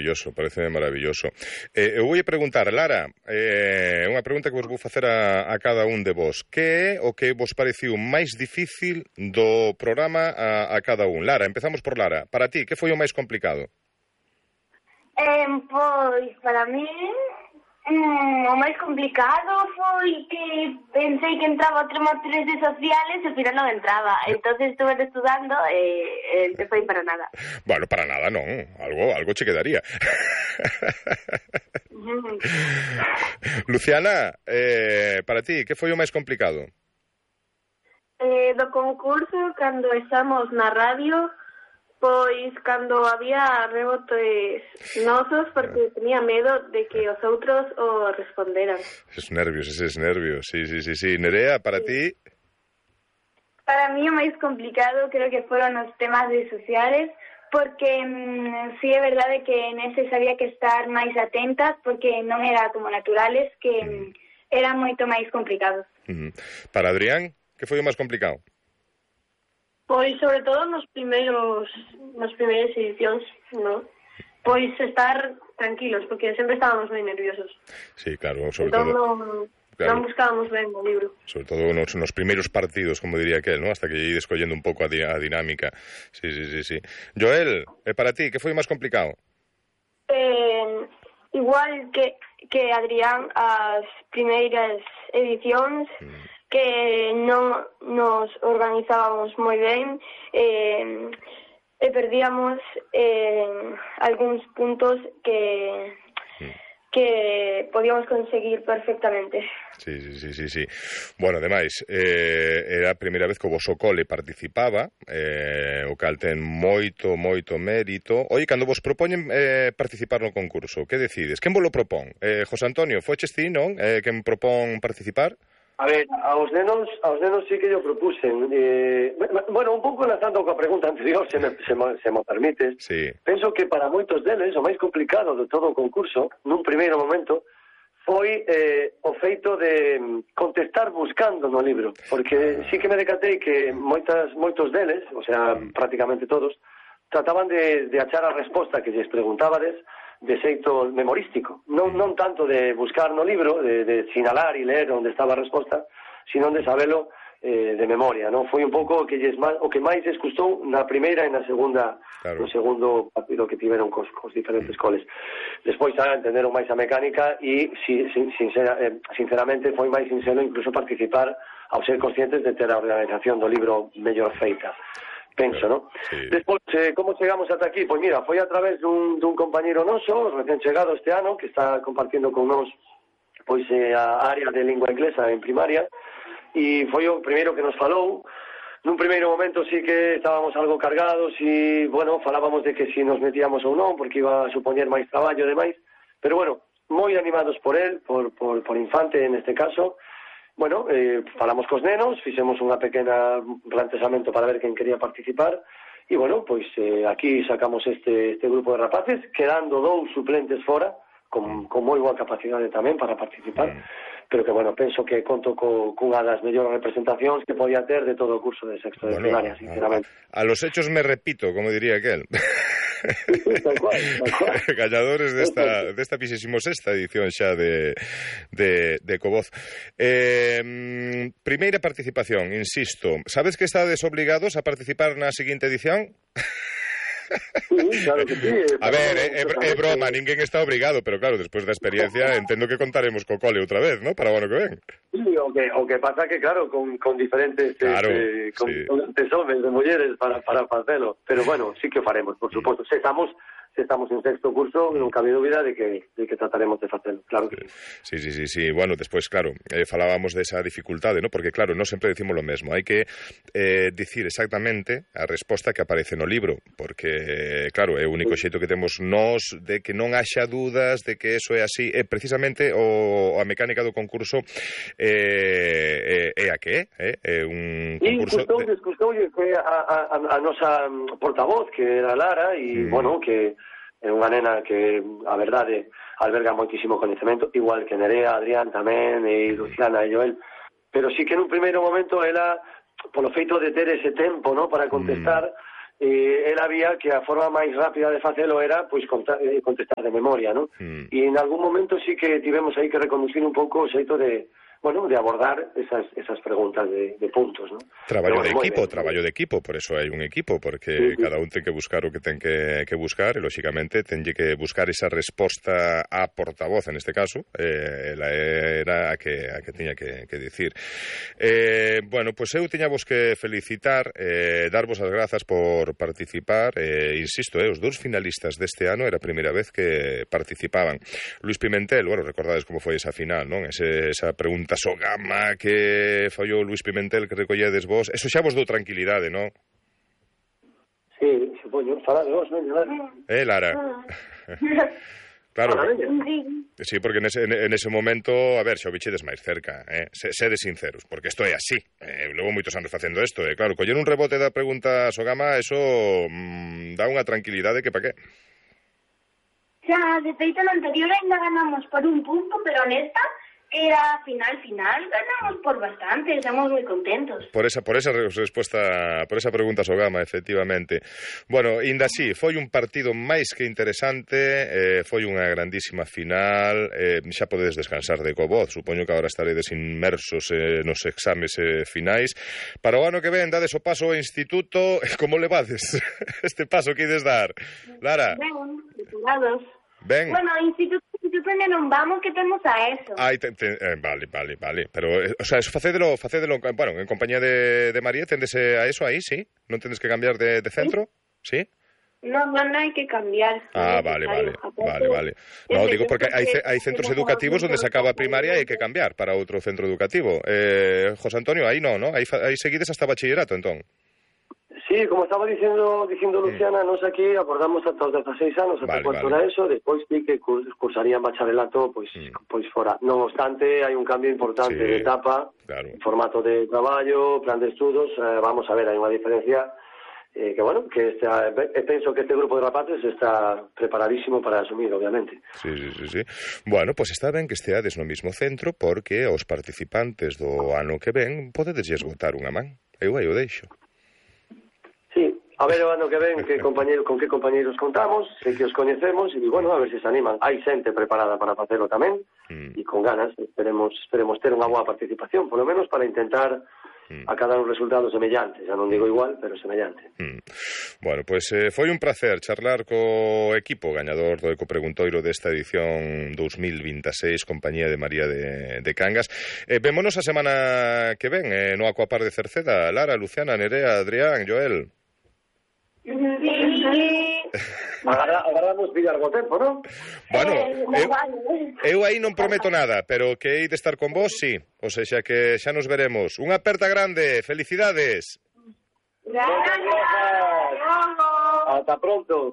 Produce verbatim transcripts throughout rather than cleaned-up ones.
maravilloso, pareceme maravilloso. Eh, eu vou preguntar, Lara, eh, unha pregunta que vos vou facer a, a cada un de vos. Que é o que vos pareciu máis difícil do programa a, a cada un? Lara, empezamos por Lara. Para ti, que foi o máis complicado? Eh, pois, para mí, mm, o máis complicado foi que pensei que entraba outro materias de sociales e ao final non entraba. Entonces estuve estudando e eh, non foi para nada. Bueno, para nada non, algo, algo che quedaría. Mm. Luciana, eh, para ti, que foi o máis complicado? Eh, do concurso, cando estamos na radio, pois cando había rebotes nosos, porque tenía medo de que os outros o responderan. Eses nervios, eses nervios, sí, sí, sí, sí. Nerea, para ti? Para mí o máis complicado creo que foron os temas de sociales, porque mmm, sí é verdade que neses había que estar máis atentas, porque non era como naturales, que mm. eran moito máis complicados. Mm. Para Adrián, que foi o máis complicado? Pois, sobre todo, nos primeiros nas primeiras edicións, ¿no? Pois estar tranquilos, porque sempre estábamos moi nerviosos. Sí, claro, sobre entón, todo... non, claro, non buscábamos ben o libro. Sobre todo nos, nos primeiros partidos, como diría aquel, ¿no? Hasta que lle ides collendo un pouco a, di a dinámica. Sí, sí, sí, sí. Joel, eh, para ti, que foi máis complicado? Eh, igual que, que Adrián, as primeiras edicións... Mm. que non nos organizábamos moi ben eh, e perdíamos eh, algúns puntos que que podíamos conseguir perfectamente. Sí, sí, sí, sí, sí. Bueno, ademais, eh, era a primeira vez que o voso cole participaba, eh, o cal ten moito, moito mérito. Oi, cando vos propoñen eh, participar no concurso, que decides? Quen vos lo propón? Eh, José Antonio, foches ti, non? Eh, quen propón participar? A ver, aos nenos, aos nenos sí que yo propusen. Eh, bueno, un pouco enlazando coa pregunta anterior, se me, se me, se me permites. Sí. Penso que para moitos deles o máis complicado de todo o concurso, nun primeiro momento, foi eh, o feito de contestar buscando no libro. Porque sí que me decatei que moitas, moitos deles, o sea, prácticamente todos, trataban de, de achar a resposta que lles preguntábades de xeito memorístico, non, non tanto de buscar no libro, de, de sinalar e ler onde estaba a resposta, sino de sabelo eh, de memoria, non? Foi un pouco o que, lles, o que máis les custou na primeira e na segunda, claro, no segundo partido que tiveron cos, cos diferentes coles. Despois a entenderon máis a mecánica e si, sin, sincera, eh, sinceramente foi máis sincero incluso participar ao ser conscientes de ter a organización do libro mellor feita. Penso, ¿no? Sí. Despois, eh, como chegamos ata aquí? Pois mira, foi a través dun, dun compañero noso, recén chegado este ano, que está compartindo con nós pois eh, a área de lingua inglesa en primaria, e foi o primeiro que nos falou. Nun primeiro momento sí que estábamos algo cargados e, bueno, falábamos de que si nos metíamos ou non, porque iba a supoñer máis traballo e demais, pero bueno, moi animados por él, por, por, por Infante en este caso. Bueno, eh, falamos cos nenos, fixemos unha pequena planteamento para ver quen quería participar e, bueno, pois eh, aquí sacamos este, este grupo de rapaces, quedando dous suplentes fora, con, con moi boa capacidade tamén para participar, pero que, bueno, penso que conto co, cunha das mellores representacións que podía ter de todo o curso de sexto de bueno, primaria, sinceramente. A, a los hechos me repito, como diría aquel. Sí, sí, tal cual, tal cual. Gañadores desta, desta vixésimo sexta edición xa de, de, de Covoz. Eh, primeira participación, insisto, sabes que estades obligados a participar na seguinte edición? Sí, claro que sí. A ver, é, é broma, ninguén está obrigado, pero claro, despois da experiencia entendo que contaremos co cole outra vez, ¿no? Para o ano que ven. Sí, o que, o que pasa que, claro, con, con diferentes claro, eh, con, sí. con homes de mulleres para, para facelo, pero bueno, sí que faremos, por suposto. Se estamos se estamos en sexto curso, non cabe dúbida de que, de que trataremos de facelo, claro que sí. Sí, sí, sí, sí. Bueno, despois, claro, eh, falábamos desa dificultade, ¿no? Porque, claro, non sempre decimos lo mesmo. Hai que eh, dicir exactamente a resposta que aparece no libro, porque, claro, é o único xeito que temos nós de que non haxa dúdas de que eso é así. É precisamente o, a mecánica do concurso eh, é, é a que é, é un concurso... E custoulle, de... custoulle que a, a, a nosa portavoz, que era Lara, e, mm. bueno, que é unha nena que, a verdade, alberga moitísimo coñecemento, igual que Nerea, Adrián tamén, e Luciana e Joel, pero sí que nun primeiro momento ela, polo feito de ter ese tempo, ¿no?, para contestar, mm. e ela vía que a forma máis rápida de facelo era pois contar, eh, contestar de memoria, non? Mm. E en algún momento sí que tivemos aí que reconducir un pouco o xeito de, bueno, de abordar esas, esas preguntas de, de puntos, non? Traballo Pero, de bueno, equipo, ben, traballo de equipo, por eso hai un equipo, porque sí, sí. cada un ten que buscar o que ten que, que buscar, e, lóxicamente, tenlle que buscar esa resposta a portavoz, en este caso, eh, ela era a que, a que tiña que, que dicir. Eh, bueno, pois pues eu tiñavos que felicitar, eh, darvos as grazas por participar, eh, insisto, eh, os dous finalistas deste ano era a primeira vez que participaban. Luís Pimentel, bueno, recordades como foi esa final, non? Ese, esa pregunta Sogama que fallou Luís Pimentel, que recolledes vos, eso xa vos dou tranquilidade, non? Sí, supoño, fala de vos, non? Eh, Lara? Claro, sí, porque nese, en ese momento, a ver, xa o bichedes máis cerca, eh? Sede sinceros, porque isto é así, eh? Levo moitos anos facendo isto, eh? Claro, coller un rebote da pregunta Sogama, eso mmm, dá unha tranquilidade que pa qué. Xa, de feito, no anterior ainda ganamos por un punto, pero nesta era final, final, ganamos por bastante, estamos moi contentos. Por esa, por esa resposta, por esa pregunta Sogama, efectivamente. Bueno, inda así, foi un partido máis que interesante, eh, foi unha grandísima final, eh, xa podedes descansar de covoz, supoño que agora estaredes inmersos eh, nos exames eh, finais. Para o ano que ven, dades o paso ao instituto, como levades este paso que ides dar? Lara? Ben, preparados. Ben. Bueno, instituto, instituto non vamos, que temos a eso. Ai, te, te, eh, vale, vale, vale. Pero, eh, o sea, eso facédelo, facédelo, bueno, en compañía de, de María, tendese a eso aí, sí? Non tendes que cambiar de, de centro? Sí? No, no, no hai que cambiar. Ah, vale, vale, vale, vale. No, digo porque hai, hai centros educativos onde se acaba a primaria e hai que cambiar para outro centro educativo. Eh, José Antonio, aí non, non? Aí, aí seguides hasta bachillerato, entón? Sí, como estaba dicindo dicindo Luciana, mm. nos aquí acordamos ata os dezasseis anos, ata vale, cuarto vale. Era eso, depois sí que cursarían bacharelato, pois mm. pois fora. Non obstante, hai un cambio importante sí, de etapa, claro. Formato de traballo, plan de estudos, eh, vamos a ver, hai unha diferencia eh, que, bueno, que esta, eh, penso que este grupo de rapaces está preparadísimo para asumir, obviamente. Sí, sí, sí, sí. Bueno, pois pues está ben que esteades no mismo centro, porque os participantes do ano que ven podedes esgotar unha man. Eu aí o deixo. Sí, a ver o ano que ven que compañeiro, con que compañeiros contamos, sei que os coñecemos e, bueno, a ver se se animan. Hai xente preparada para facelo tamén mm. e con ganas, esperemos esperemos ter unha boa participación, polo menos para intentar mm. acadar un resultado semellante, xa non digo igual, pero semellante. Mm. Bueno, pois pues, eh, foi un placer charlar co equipo gañador do Ecopreguntoiro desta edición dos mil veintiséis, compañía de María de, de Cangas. Eh, vémonos a semana que ven eh, no Aquapar de Cerceda. Lara, Luciana, Nerea, Adrián, Joel. Sí. Agarra, agarramos pillar bo tempo, non? Bueno, eu, eu aí non prometo nada, pero que hei de estar con vos, sí. O sea, que xa nos veremos. Unha aperta grande, felicidades. Gracias. Hasta pronto.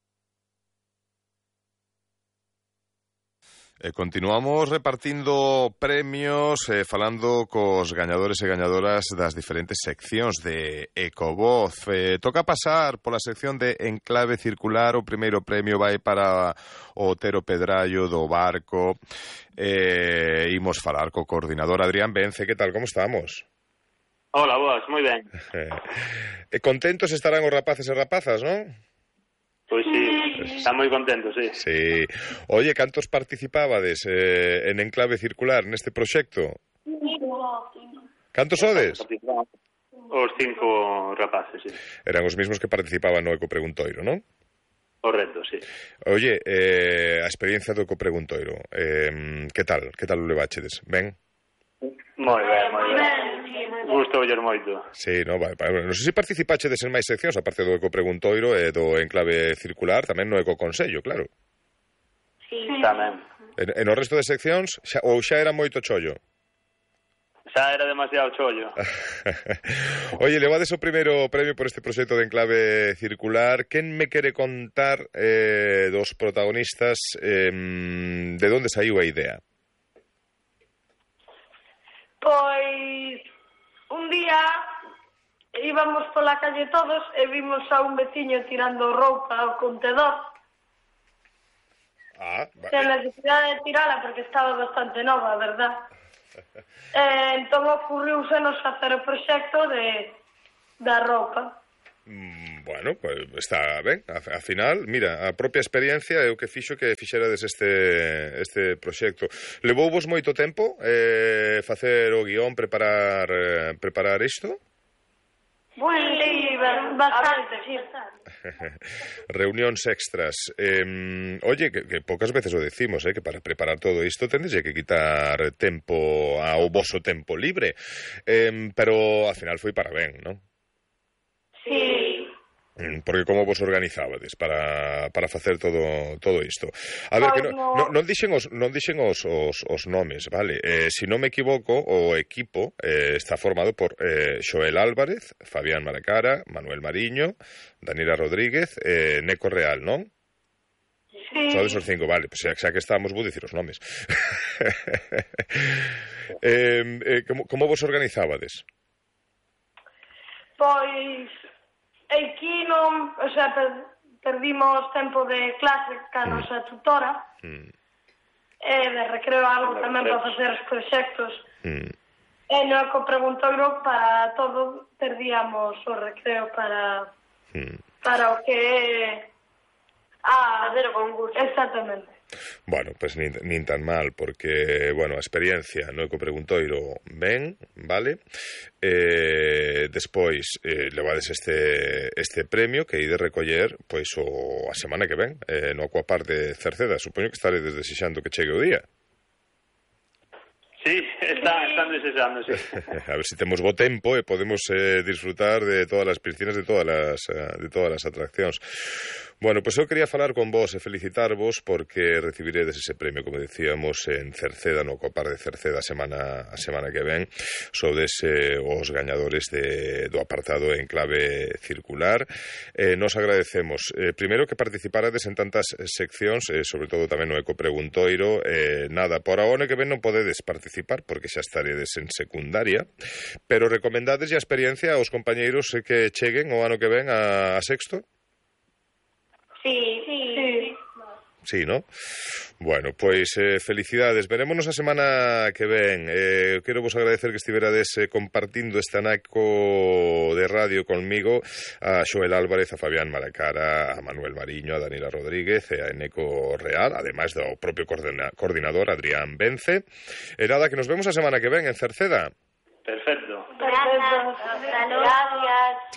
E continuamos repartindo premios, eh, falando cos gañadores e gañadoras das diferentes seccións de Ecovoz. Eh, toca pasar pola sección de Enclave Circular. O primeiro premio vai para o Otero Pedrallo do Barco. Eh, imos falar co coordinador Adrián Vence. Que tal, como estamos? Hola, boas, moi ben. E contentos estarán os rapaces e rapazas, non? Pois sí, están moi contentos, sí. Sí. Oye, cantos participábades eh, en Enclave Circular neste proxecto? Cantos sodes? Os cinco rapaces, sí. Eran os mesmos que participaban no Ecopreguntoiro, non? Correcto, sí. Oye, eh, a experiencia do Ecopreguntoiro, eh, que tal? Que tal o leváchedes? Ben? Moi ben, moi ben. Gusto oller moito. Sí, no, vai, vai. Non sei se participachedes en máis seccións, aparte do Ecopreguntoiro e do Enclave Circular, tamén no Ecoconsello, claro. Sí. Tamén. En, en o resto de seccións, xa, ou xa era moito chollo? Xa era demasiado chollo. Oye, levades o primeiro premio por este proxecto de Enclave Circular. Quen me quere contar eh, dos protagonistas eh, de onde saiu a idea? Pois un día íbamos pola calle todos e vimos a un veciño tirando roupa ao contedor. Ah, vale. Ten necesidade de tirala porque estaba bastante nova, verdad? E entón ocurriusenos facer o proxecto de da roupa. Mm, Bueno, pues está ben, a final, mira, a propia experiencia é o que fixo que fixerades este, este proxecto. Levouvos moito tempo eh, facer o guión, preparar, eh, preparar isto? Bueno, sí, bastante, sí. Reunións extras. Eh, oye, que, que pocas veces o decimos, eh, que para preparar todo isto tendes que quitar tempo ao voso tempo libre. Eh, pero ao final foi para ben, non? Sí. Porque como vos organizábades para, para facer todo todo isto? A ver, que non, non, non dixen os non dixen os, os, os nomes, vale? Eh, se non me equivoco, o equipo eh, está formado por eh, Xoel Álvarez, Fabián Malacara, Manuel Mariño, Daniela Rodríguez, eh, Neco Real, non? Sí. Sodes os cinco, vale, pues xa, xa que estamos, vou dicir os nomes. eh, eh, como, como vos organizábades? Pois... Aquí non, o sea, per, perdimos tempo de clase ca Mm. nosa tutora Mm. e de recreo algo tamén para facer os proxectos. Mm. E no co preguntoiro para todo perdíamos o recreo para Mm. para o que é a facer o concurso. Exactamente. Bueno, pues nin, nin tan mal, porque, bueno, a experiencia no eco preguntoiro ben, vale? Eh, despois eh, levades este, este premio que ide recoller, pois, o, a semana que ven, eh, no Aquapar de Cerceda. Supoño que estaredes desexando que chegue o día. Sí, está, están desexando, sí. A ver se temos bo tempo e podemos eh, disfrutar de todas as piscinas, de todas as, uh, de todas as atraccións. Bueno, pois pues eu quería falar con vos e felicitarvos porque recibiredes ese premio, como decíamos, en Cerceda, no Copar de Cerceda a semana, a semana que ven. Sodes eh, os gañadores de, do apartado en clave circular. Eh, nos agradecemos, eh, primeiro, que participarades en tantas seccións, eh, sobre todo tamén no Eco Preguntoiro. Eh, nada, por ao ano que ven non podedes participar porque xa estaredes en secundaria, pero recomendades a experiencia aos compañeiros que cheguen o ano que ven a, a sexto? Sí, sí, sí. Sí, ¿no? Bueno, pois eh, felicidades. Verémonos a semana que ven. Eh, quero vos agradecer que estiverades eh, compartindo este anaco de radio conmigo, a Xoel Álvarez, a Fabián Malacara, a Manuel Mariño, a Daniela Rodríguez e a Neco Real, ademais do propio coordina coordinador Adrián Vence. E nada, que nos vemos a semana que ven en Cerceda. Perfecto. Gracias. Gracias.